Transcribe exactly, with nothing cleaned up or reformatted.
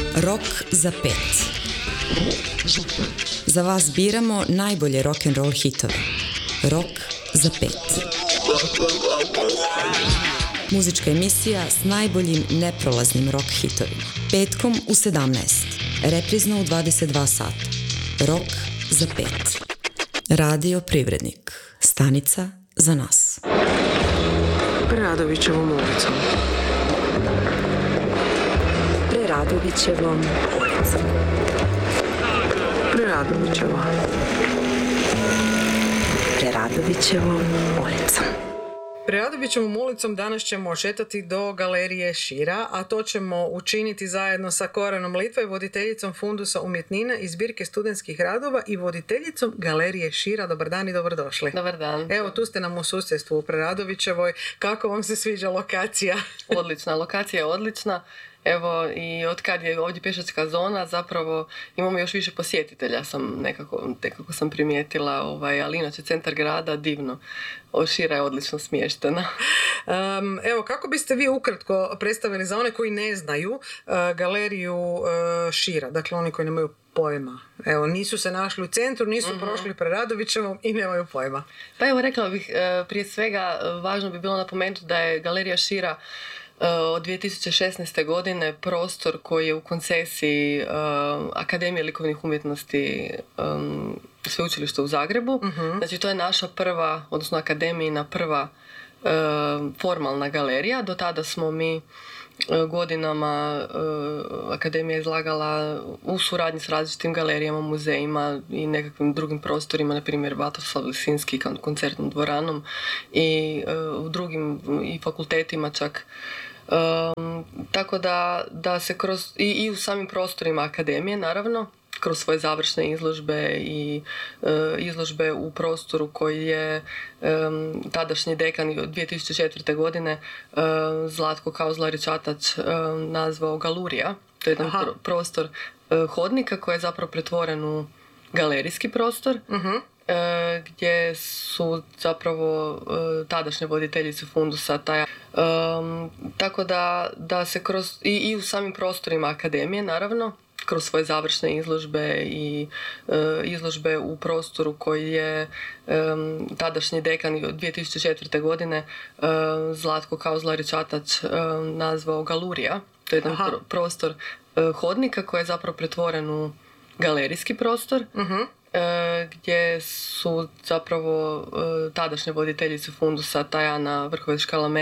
Rok za pet. Za vas biramo najbolje rock'n'roll hitove. Rok za pet. Muzička emisija s najboljim neprolaznim rock hitovima. Petkom u sedamnaest. Reprizno u dvadeset dva sata. Rok za pet. Radio Privrednik. Stanica za nas. Preradovićevom ulicom. Preradovićevom ulicom. Preradovićeva. Preradovićevom ulicom. Preradovićevom ulicom danas ćemo šetati do galerije Šira, a to ćemo učiniti zajedno sa Koranom Litvaj, voditeljicom fundusa umjetnina i zbirke studentskih radova i voditeljicom galerije Šira. Dobar dan i dobrodošli. Dobar dan. Evo, tu ste nam u susjedstvu u Preradovićevoj. Kako vam se sviđa lokacija? Odlična, lokacija je odlična. Evo, i od kad je ovdje pješačka zona, zapravo imamo još više posjetitelja, sam nekako, nekako sam primijetila, ovaj, ali inače centar grada divno. Šira je odlično smještena. Um, evo, kako biste vi ukratko predstavili za one koji ne znaju uh, galeriju uh, Šira, dakle oni koji nemaju pojma. Evo, nisu se našli u centru, nisu mm-hmm. prošli Preradovićevom i nemaju pojma. Pa evo, rekla bih, prije svega važno bi bilo napomenuti da je galerija Šira od dvije tisuće šesnaeste. godine prostor koji je u koncesiji uh, Akademije likovnih umjetnosti um, sveučilišta u Zagrebu. Uh-huh. Znači to je naša prva, odnosno akademijina prva uh, formalna galerija. Do tada smo mi uh, godinama uh, akademija izlagala u suradnji s različitim galerijama, muzejima i nekakvim drugim prostorima, na primjer Vatroslav Lisinski koncertnom dvoranom i uh, u drugim i fakultetima čak. Um, tako da, da se kroz i, i u samim prostorima akademije naravno kroz svoje završne izložbe i uh, izložbe u prostoru koji je um, tadašnji dekan od dvije tisuće četvrte. godine uh, Zlatko Kauzlarić-Atač uh, nazvao Galurija. To je jedan pro- prostor uh, hodnika koji je zapravo pretvoren u galerijski prostor. Uh-huh. Gdje su zapravo uh, tadašnje voditeljice fundusa taj, um, tako da, da se kroz i, i u samim prostorima akademije naravno kroz svoje završne izložbe i uh, izložbe u prostoru koji je um, tadašnji dekan od dvije tisuće četvrte. godine uh, Zlatko Kauzlarić-Atač uh, nazvao Galurija. To je jedan pro- prostor uh, hodnika koji je zapravo pretvoren u galerijski prostor. Uh-huh. Gdje su zapravo tadašnje voditeljice fundusa Tajana Vrhovec Škalamera